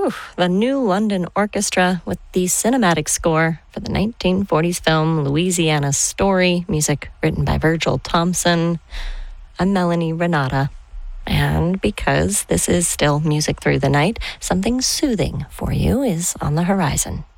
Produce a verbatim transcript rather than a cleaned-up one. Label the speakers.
Speaker 1: Whew, the New London Orchestra with the cinematic score for the nineteen forties film Louisiana Story, music written by Virgil Thompson. I'm Melanie Renata, and because this is still music through the night, something soothing for you is on the horizon.